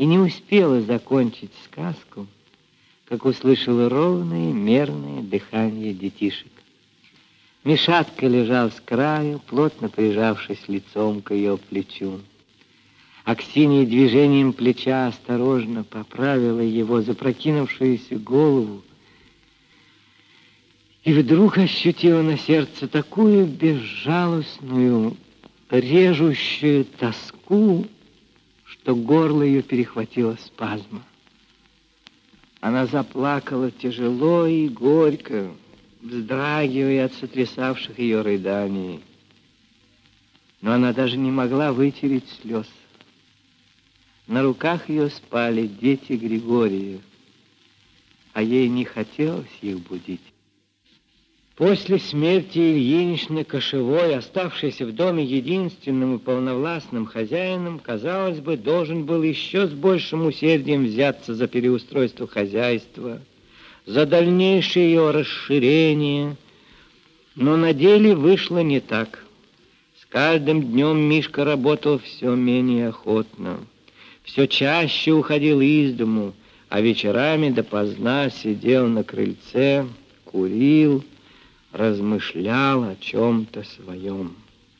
и не успела закончить сказку, как услышала ровное мерное дыхание детишек. Мишатка лежал с краю, плотно прижавшись лицом к ее плечу. Аксинья движением плеча осторожно поправила его запрокинувшуюся голову и вдруг ощутила на сердце такую безжалостную, режущую тоску, что горло ее перехватило спазма. Она заплакала тяжело и горько, вздрагивая от сотрясавших ее рыданий. Но она даже не могла вытереть слез. На руках ее спали дети Григория, а ей не хотелось их будить. После смерти Ильиничны Кошевой, оставшийся в доме единственным и полновластным хозяином, казалось бы, должен был еще с большим усердием взяться за переустройство хозяйства, за дальнейшее ее расширение, но на деле вышло не так. С каждым днем Мишка работал все менее охотно, все чаще уходил из дому, а вечерами допоздна сидел на крыльце, курил, размышлял о чем-то своем.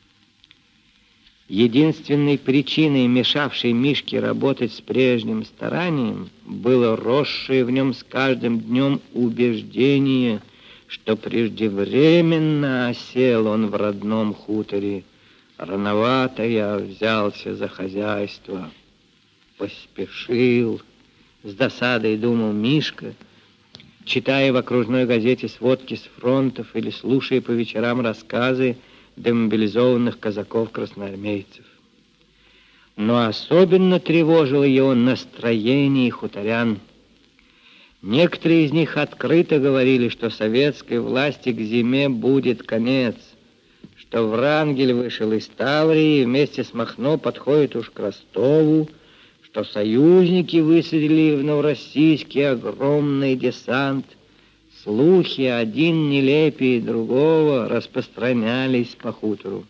Единственной причиной, мешавшей Мишке работать с прежним старанием, было росшее в нем с каждым днем убеждение, что преждевременно осел он в родном хуторе. Рановато я взялся за хозяйство, поспешил, с досадой думал Мишка, читая в окружной газете сводки с фронтов или слушая по вечерам рассказы демобилизованных казаков-красноармейцев. Но особенно тревожило его настроение хуторян. Некоторые из них открыто говорили, что советской власти к зиме будет конец, что Врангель вышел из Таврии и вместе с Махно подходит уж к Ростову, что союзники высадили в Новороссийске огромный десант. Слухи, один нелепее другого, распространялись по хутору.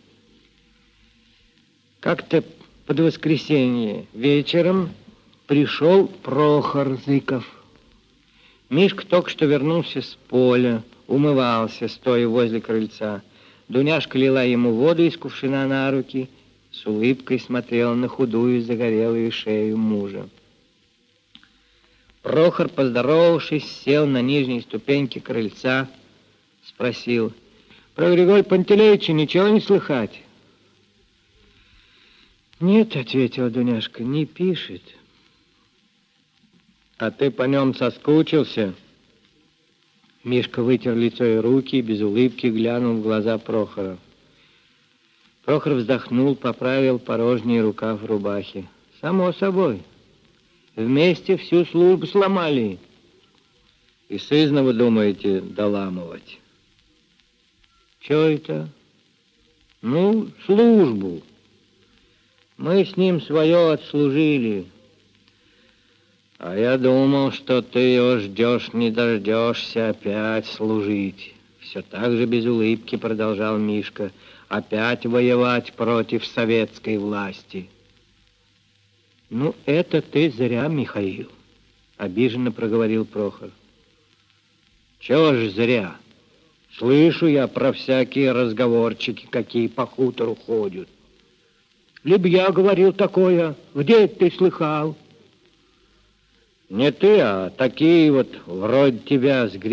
Как-то под воскресенье вечером пришел Прохор Зыков. Мишка только что вернулся с поля, умывался, стоя возле крыльца. Дуняшка лила ему воду из кувшина на руки, с улыбкой смотрела на худую загорелую шею мужа. Прохор, поздоровавшись, сел на нижней ступеньке крыльца, спросил: «Про Григория Пантелеича ничего не слыхать?» «Нет», — ответила Дуняшка, — «не пишет». «А ты по нем соскучился?» Мишка вытер лицо и руки и без улыбки глянул в глаза Прохора. Прохор вздохнул, поправил порожний рукав рубахи. «Само собой. Вместе всю службу сломали. И сызнова думаете доламывать?» «Чё это?» «Ну, службу. Мы с ним свое отслужили. А я думал, что ты его ждешь, не дождешься опять служить». Все так же без улыбки продолжал Мишка. «Опять воевать против советской власти». «Ну, это ты зря, Михаил», — обиженно проговорил Прохор. «Чего ж зря? Слышу я про всякие разговорчики, какие по хутору ходят». «Либо я говорил такое, где ты слыхал?» «Не ты, а такие вот вроде тебя с